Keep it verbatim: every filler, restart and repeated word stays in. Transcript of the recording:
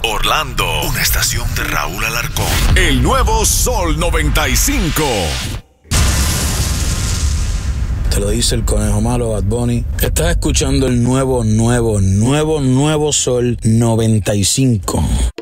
Orlando, una estación de Raúl Alarcón. El nuevo Sol noventa y cinco. Te lo dice el conejo malo, Bad Bunny. Estás escuchando el nuevo, nuevo, nuevo, nuevo Sol noventa y cinco.